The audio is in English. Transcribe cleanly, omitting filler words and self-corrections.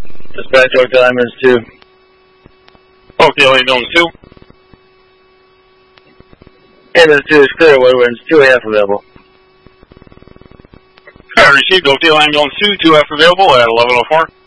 Dispatch Oak Diamonds 2. Okay, how you doing, 2? Ambulance 2 is clear, Woodwinds 2AF available. Alright, received, Oakdale Ambulance 2, 2F available at 1104.